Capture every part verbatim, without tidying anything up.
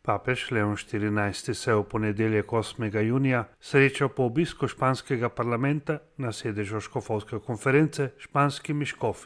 Papež Leon štirinajsti se je v ponedeljek osmega junija srečal po obisku španskega parlamenta na sedežu škofovske konference s španskimi škofi.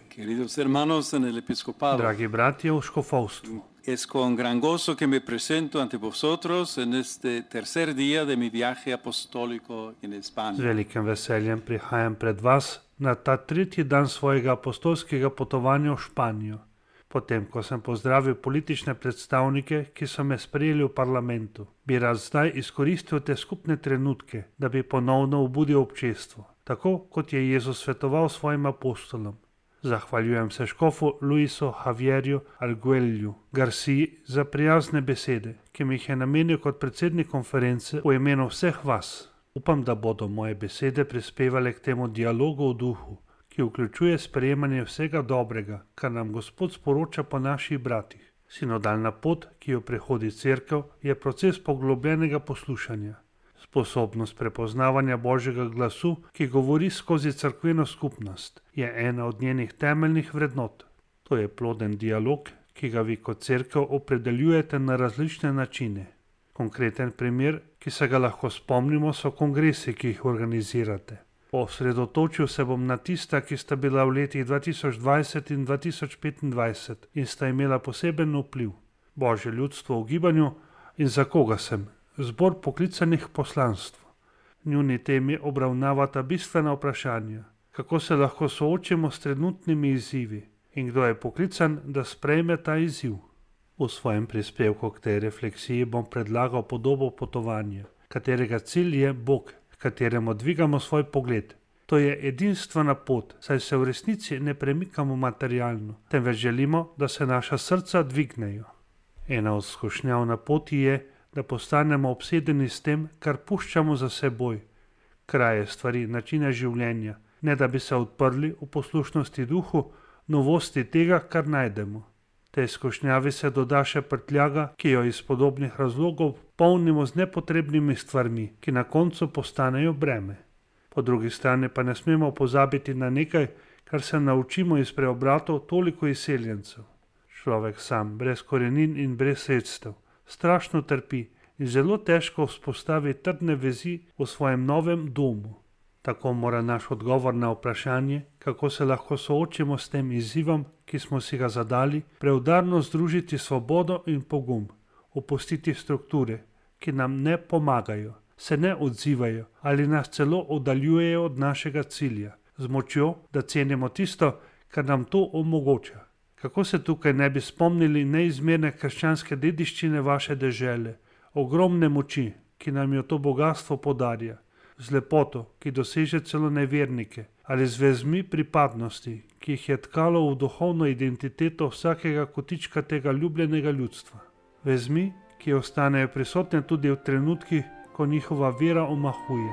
Dragi bratje v škofovstvu, Es con gran gozo que me presento ante vosotros en este tercer día de mi viaje apostólico en z España. velikim veseljem prihajam pred vas na ta tretji dan svojega apostolskega potovanja v Španijo. Potem, ko sem pozdravil politične predstavnike, ki so me sprejeli v parlamentu, bi rad zdaj izkoristil te skupne trenutke, da bi ponovno obudil občestvo, tako kot je Jezus svetoval svojim apostolom. Zahvaljujem se škofu Luisu Javierju Arguelju Garciji za prijazne besede, ki mi jih je namenil kot predsednik konference v imenu vseh vas. Upam, da bodo moje besede prispevale k temu dialogu v duhu, ki vključuje sprejemanje vsega dobrega, kar nam Gospod sporoča po naših bratih. Sinodalna pot, ki jo prehodi cerkev, je proces poglobljenega poslušanja. Sposobnost prepoznavanja Božjega glasu, ki govori skozi cerkveno skupnost, je ena od njenih temeljnih vrednot. To je ploden dialog, ki ga vi kot cerkev opredeljujete na različne načine. Konkreten primer, ki se ga lahko spomnimo, so kongresi, ki jih organizirate. Osredotočil se bom na tista, ki sta bila v letih dva tisoč dvajset in dva tisoč petindvajset in sta imela poseben vpliv. Božje ljudstvo v gibanju in za koga sem. Zbor poklicanih poslanstv. Njuni temi obravnavata bistvena vprašanja, kako se lahko soočimo s trenutnimi izzivi in kdo je poklican, da sprejme ta izziv. V svojem prispevku k tej refleksiji bom predlagal podobo potovanja, katerega cilj je Bog, kateremu dvigamo svoj pogled. To je edinstvena pot, saj se v resnici ne premikamo materialno, temveč želimo, da se naša srca dvignejo. Ena od skušnjav na poti je, da postanemo obsedeni s tem, kar puščamo za seboj, kraje, stvari, načine življenja, ne da bi se odprli v poslušnosti duhu, novosti tega, kar najdemo. Tej skušnjavi se doda še prtljaga, ki jo iz podobnih razlogov polnimo z nepotrebnimi stvarmi, ki na koncu postanejo breme. Po drugi strani pa ne smemo pozabiti na nekaj, kar se naučimo iz preobratov toliko izseljencev. Človek sam, brez korenin in brez sredstev, strašno trpi in zelo težko vzpostavi trdne vezi v svojem novem domu. Tako mora naš odgovor na vprašanje, kako se lahko soočimo s tem izzivom, ki smo si ga zadali, preudarno združiti svobodo in pogum, opustiti strukture, ki nam ne pomagajo, se ne odzivajo ali nas celo oddaljujejo od našega cilja, z močjo, da cenimo tisto, kar nam to omogoča. Kako se tukaj ne bi spomnili neizmerne krščanske dediščine vaše dežele, ogromne moči, ki nam jo to bogatstvo podarja, z lepoto, ki doseže celo nevernike, ali z vezmi pripadnosti, ki jih je tkalo v duhovno identiteto vsakega kotička tega ljubljenega ljudstva. Vezmi, ki ostanejo prisotne tudi v trenutkih, ko njihova vera omahuje.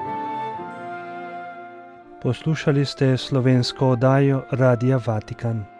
Poslušali ste slovensko oddajo Radia Vatikan.